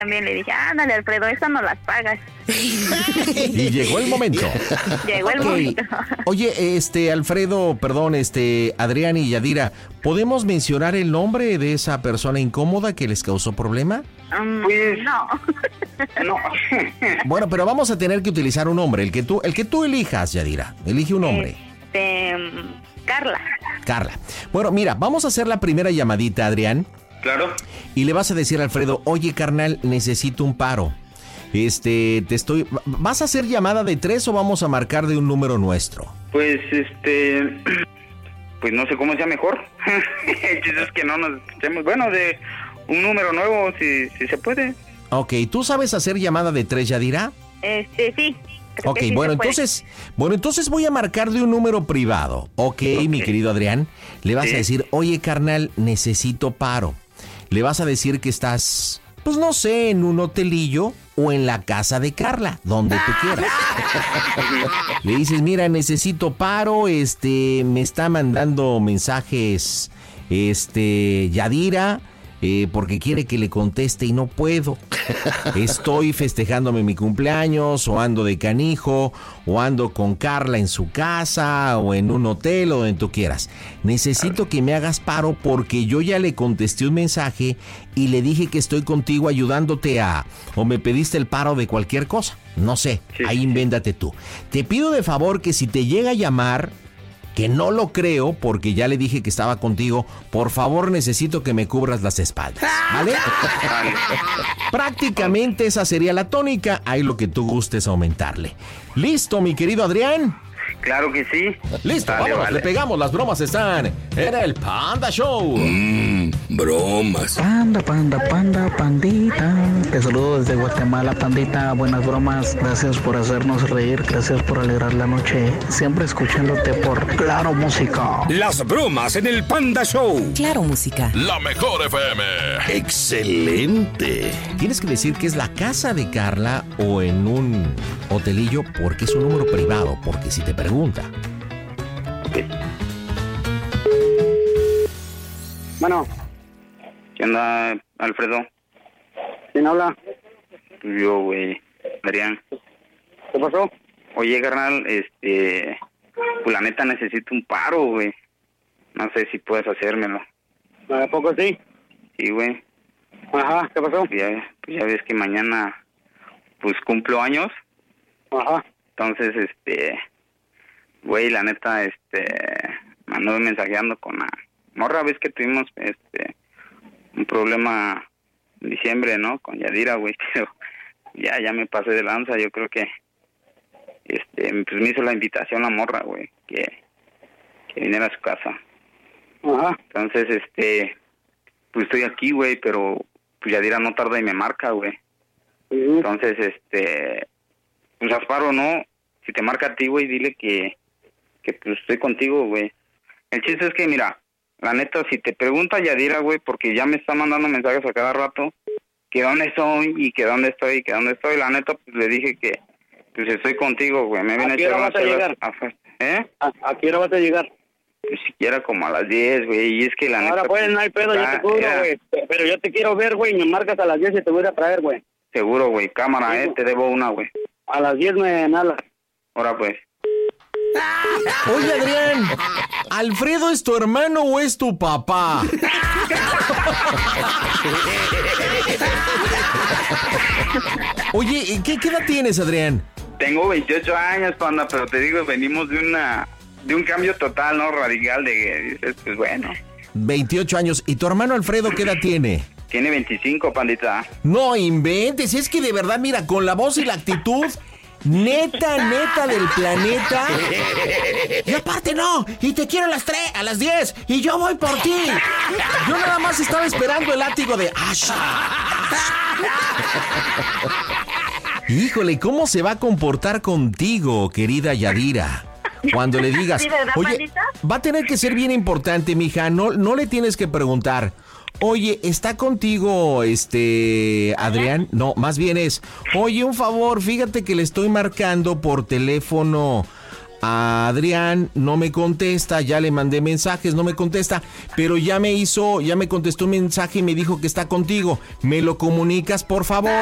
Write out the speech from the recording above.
también le dije, ándale, Alfredo, esas no las pagas. Y llegó el momento. Llegó el momento. Oye, Alfredo, perdón, Adrián y Yadira, ¿podemos mencionar el nombre de esa persona incómoda que les causó problema? Pues, no. No. Bueno, pero vamos a tener que utilizar un nombre, el que tú elijas, Yadira. Elige un nombre. Carla. Bueno, mira, vamos a hacer la primera llamadita, Adrián. Claro. Y le vas a decir a Alfredo, oye, carnal, necesito un paro. ¿Vas a hacer llamada de 3 o vamos a marcar de un número nuestro? Pues, pues no sé cómo sea mejor. El chiste es que no nos escuchemos. Bueno, de un número nuevo, si se puede. Ok, ¿tú sabes hacer llamada de 3, Yadira? Sí. Ok, sí bueno, entonces voy a marcar de un número privado. Ok, mi querido Adrián, le vas a decir, oye, carnal, necesito paro. Le vas a decir que estás, pues no sé, en un hotelillo o en la casa de Carla, donde tú quieras. Le dices, mira, necesito paro, me está mandando mensajes, Yadira, porque quiere que le conteste y no puedo. Estoy festejándome mi cumpleaños, o ando de canijo, o ando con Carla en su casa, o en un hotel, o donde tú quieras. Necesito que me hagas paro porque yo ya le contesté un mensaje y le dije que estoy contigo ayudándote o me pediste el paro de cualquier cosa. No sé, ahí invéntate tú. Te pido de favor que si te llega a llamar, que no lo creo porque ya le dije que estaba contigo, por favor necesito que me cubras las espaldas, ¿vale? Prácticamente esa sería la tónica, ahí lo que tú gustes aumentarle. ¿Listo, mi querido Adrián? Claro que sí. Listo, vámonos, le pegamos, las bromas están en el Panda Show. Bromas. Pandita. Te saludo desde Guatemala, pandita. Buenas bromas. Gracias por hacernos reír. Gracias por alegrar la noche. Siempre escuchándote por Claro Música. Las bromas en el Panda Show. Claro Música. La mejor FM. Excelente. Tienes que decir que es la casa de Carla o en un hotelillo porque es un número privado, porque si te pregunta. Bueno. ¿Qué onda, Alfredo? ¿Quién habla? Yo, güey, Adrián. ¿Qué pasó? Oye, carnal, pues la neta necesito un paro, güey. No sé si puedes hacérmelo. ¿A poco sí? Sí, güey. Ajá, ¿qué pasó? Pues ya ves que mañana, pues cumplo años. Ajá. Entonces, güey, la neta, me anduve mensajeando con la morra. Ves que tuvimos, un problema en diciembre, ¿no? Con Yadira, güey, pero ya me pasé de lanza. Yo creo que, pues me hizo la invitación la morra, güey, que viniera a su casa. Ajá. Entonces, pues estoy aquí, güey, pero pues Yadira no tarda y me marca, güey. Uh-huh. Entonces, pues Asparo, ¿no? Si te marca a ti, güey, dile que pues estoy contigo, güey. El chiste es que, mira, la neta, si te pregunta Yadira, güey, porque ya me está mandando mensajes a cada rato, que dónde estoy, y que dónde estoy, la neta, pues le dije que pues estoy contigo, güey. Me viene ¿A qué hora vas a llegar? ¿A qué hora vas a llegar? Pues siquiera como a las 10, güey, y es que la neta... Ahora pues, no hay pedo, yo te cubro, güey. Pero yo te quiero ver, güey, me marcas a las 10 y te voy a traer, güey. Seguro, güey, cámara, sí, te debo una, güey. A las 10 me hablas. Ahora pues. Oye, Adrián, ¿Alfredo es tu hermano o es tu papá? Oye, ¿qué edad tienes, Adrián? Tengo 28 años, panda, pero te digo, venimos de un cambio total, ¿no? Radical de, dices, pues bueno. 28 años. ¿Y tu hermano Alfredo qué edad tiene? Tiene 25, pandita. No inventes, es que de verdad, mira, con la voz y la actitud... Neta del planeta. Y aparte no, y te quiero a las 10 y yo voy por ti. Yo nada más estaba esperando el látigo de Asha. Híjole, ¿cómo se va a comportar contigo, querida Yadira? Cuando le digas, oye, va a tener que ser bien importante, mija, no le tienes que preguntar. Oye, ¿está contigo, Adrián? No, más bien es, oye, un favor, fíjate que le estoy marcando por teléfono a Adrián, no me contesta, ya le mandé mensajes, no me contesta, pero ya me contestó un mensaje y me dijo que está contigo. ¿Me lo comunicas, por favor?